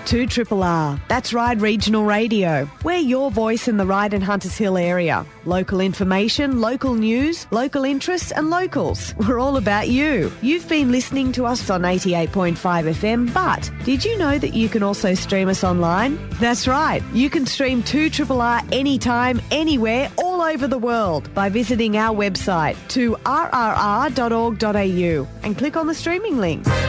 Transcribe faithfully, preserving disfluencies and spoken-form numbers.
two R R R. That's right, Regional Radio. We're your voice in the Ryde and Hunters Hill area. Local information, local news, local interests and locals. We're all about you. You've been listening to us on eighty-eight point five F M, but did you know that you can also stream us online? That's right. You can stream two R R R anytime, anywhere, all over the world by visiting our website, two R R R dot org dot A U, and click on the streaming links.